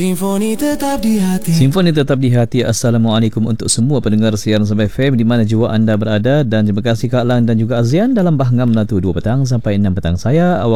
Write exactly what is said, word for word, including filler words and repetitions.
Simfoni tetap di hati. Simfoni tetap di hati. Assalamualaikum untuk semua pendengar siaran Sabah F M di mana jua anda berada, dan terima kasih Kak Lang dan juga Azian dalam Bahngam Melatu dua petang sampai enam petang. Saya awak